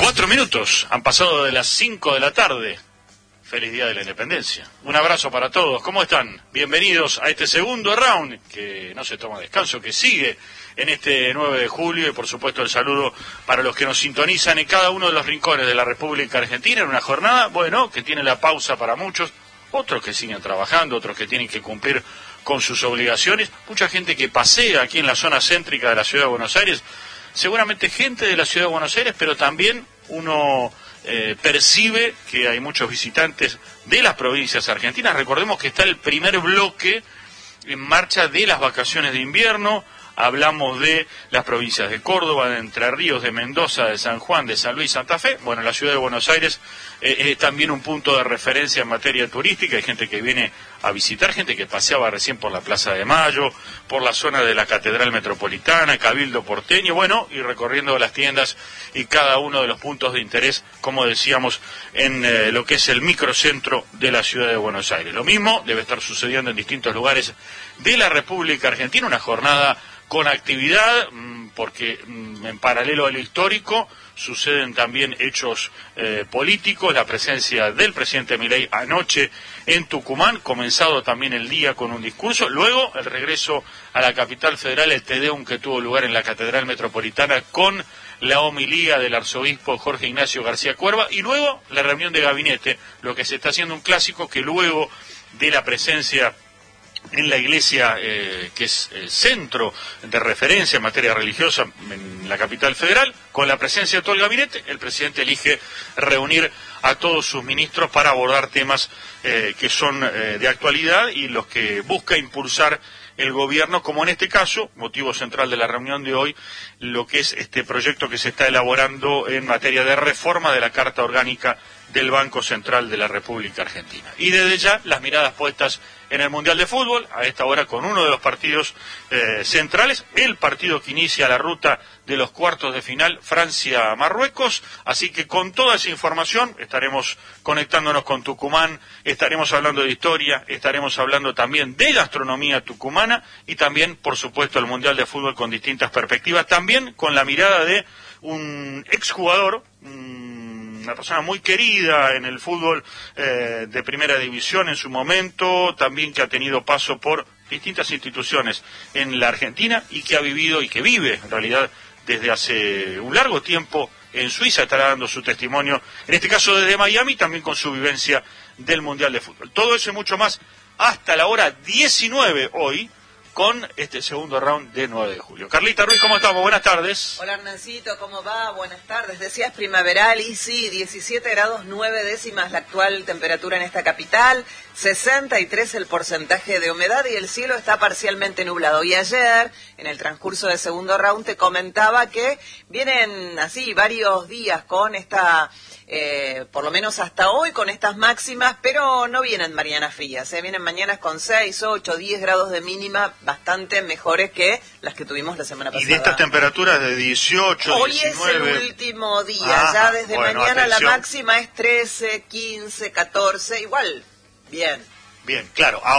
4 minutos han pasado de las 5 de la tarde. Feliz Día de la Independencia. Un abrazo para todos. ¿Cómo están? Bienvenidos a este segundo round, que no se toma descanso, que sigue en este 9 de julio. Y por supuesto el saludo para los que nos sintonizan en cada uno de los rincones de la República Argentina en una jornada, bueno, que tiene la pausa para muchos, otros que siguen trabajando, otros que tienen que cumplir con sus obligaciones. Mucha gente que pasea aquí en la zona céntrica de la Ciudad de Buenos Aires. Seguramente gente de la Ciudad de Buenos Aires, pero también uno percibe que hay muchos visitantes de las provincias argentinas. Recordemos que está el primer bloque en marcha de las vacaciones de invierno. Hablamos de las provincias de Córdoba, de Entre Ríos, de Mendoza, de San Juan, de San Luis, Santa Fe. Bueno, la ciudad de Buenos Aires es también un punto de referencia en materia turística. Hay gente que viene a visitar, gente que paseaba recién por la Plaza de Mayo, por la zona de la Catedral Metropolitana, Cabildo Porteño, bueno, y recorriendo las tiendas y cada uno de los puntos de interés, como decíamos, en lo que es el microcentro de la ciudad de Buenos Aires. Lo mismo debe estar sucediendo en distintos lugares de la República Argentina, una jornada con actividad, porque en paralelo a lo histórico suceden también hechos políticos, la presencia del presidente Milei anoche en Tucumán, comenzado también el día con un discurso, luego el regreso a la capital federal, el Te Deum que tuvo lugar en la Catedral Metropolitana con la homilía del arzobispo Jorge Ignacio García Cuerva, y luego la reunión de gabinete, lo que se está haciendo un clásico que luego de la presencia en la iglesia, que es el centro de referencia en materia religiosa en la capital federal, con la presencia de todo el gabinete, el presidente elige reunir a todos sus ministros para abordar temas que son de actualidad y los que busca impulsar el gobierno, como en este caso, motivo central de la reunión de hoy, lo que es este proyecto que se está elaborando en materia de reforma de la Carta Orgánica del Banco Central de la República Argentina. Y desde ya las miradas puestas en el Mundial de Fútbol, a esta hora con uno de los partidos centrales, el partido que inicia la ruta de los cuartos de final, Francia-Marruecos. Así que con toda esa información estaremos conectándonos con Tucumán, estaremos hablando de historia, estaremos hablando también de gastronomía tucumana y también, por supuesto, el Mundial de Fútbol con distintas perspectivas, también con la mirada de un exjugador, una persona muy querida en el fútbol de primera división en su momento, también que ha tenido paso por distintas instituciones en la Argentina y que ha vivido y que vive en realidad desde hace un largo tiempo en Suiza, estará dando su testimonio, en este caso desde Miami, también con su vivencia del Mundial de Fútbol. Todo eso y mucho más hasta la hora 19 hoy, con este segundo round de 9 de julio. Carlita Ruiz, ¿cómo estamos? Buenas tardes. Hola Hernancito, ¿cómo va? Buenas tardes. Decías primaveral y sí, 17 grados 9 décimas la actual temperatura en esta capital, 63 el porcentaje de humedad y el cielo está parcialmente nublado. Y ayer, en el transcurso del segundo round, te comentaba que vienen así varios días con esta... por lo menos hasta hoy con estas máximas, pero no vienen mañanas frías, vienen mañanas con 6, 8, 10 grados de mínima, bastante mejores que las que tuvimos la semana pasada. Y de estas temperaturas de 18, hoy 19... Hoy es el último día, ya desde mañana atención. La máxima es 13, 15, 14, igual, bien. Bien, claro.